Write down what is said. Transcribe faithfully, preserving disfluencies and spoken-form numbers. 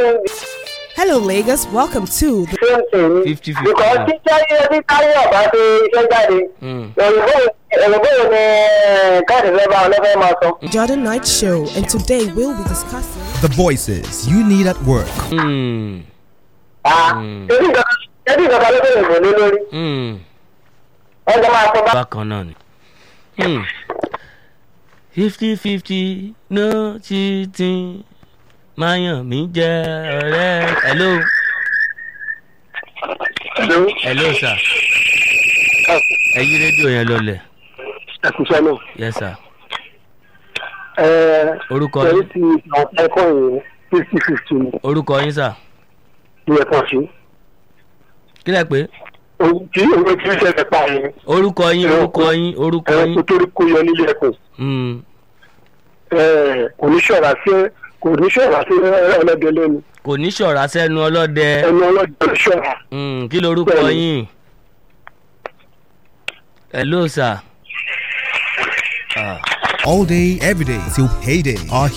Hello, Lagos. Welcome to the same thing. fifty fifty. Because teacher yẹn bí táyọ̀ bá ṣe iṣẹ́ jáde. Òyìnbó ni káàdì lọ́ba ọlọ́fẹ́ máa sọ. Jordan Night Show, and today we'll be discussing The voices you need at work. Hmm. Ah, ebi ìjọba ebi ìjọba ló bẹ̀rẹ̀ ìbò lé lórí. Hmm. Ọjọ́ máa sọ bá. Bákan náà ni. Hmm. fifty fifty no cheating. Mayan mi jẹ́ ọ̀rẹ́. Hello. Hello. Hello sir. Ẹ yí rédíò yẹn lọlẹ̀. Ẹ kú sọ́nà. Yes sir. Ẹ Orúkọ ṣe yín. ti ẹ̀kọ́ yìí fifty fifty ni Orúkọ yín sir. ní ẹ̀kọ́ sí. Kí lẹ pé? Ohun tí owó tí ó ṣẹlẹ̀ pa yẹn. Orúkọ yín orúkọ yín orúkọ Ẹ̀rọ yín. tó torí kó yọ nílé ẹ̀kọ́. Hmm. Kò ní ṣọ̀rá sí kò ní ṣọ̀rá sí ọlọ́dẹ lẹ́nu. Kò ní ṣọ̀rá sẹ́nu ọlọ́dẹ. Ẹnu ọlọ́dẹ ló ṣọ̀rá. Hmm. Kí lorúkọ Bẹ́ẹ̀ni. yín? Hello sir. Ah. All day, every day, till payday. Our